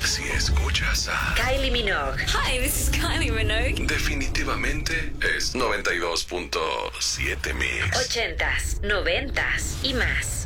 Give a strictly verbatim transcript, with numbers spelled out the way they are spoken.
Si escuchas a Kylie Minogue. Hi, this is Kylie Minogue. definitivamente es noventa y dos punto siete Mix. Ochentas, noventas y más.